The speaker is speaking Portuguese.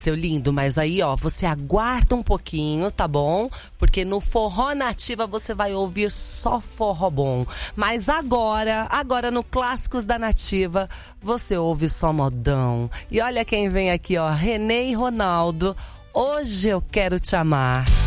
Seu lindo, mas aí, ó, você aguarda um pouquinho, tá bom? Porque no Forró Nativa você vai ouvir só forró bom. Mas agora no Clássicos da Nativa, você ouve só modão. E olha quem vem aqui, ó, Renê e Ronaldo. Hoje eu quero te amar.